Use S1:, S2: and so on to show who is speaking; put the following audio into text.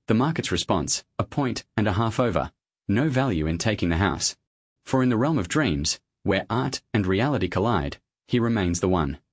S1: The market's response, a point and a half over. No value in taking the house. For in the realm of dreams, where art and reality collide, he remains the one.